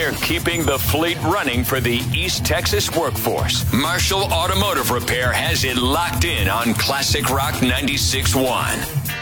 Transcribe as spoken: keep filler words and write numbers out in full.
They're keeping the fleet running for the East Texas workforce. Marshall Automotive Repair has it locked in on Classic Rock ninety-six point one.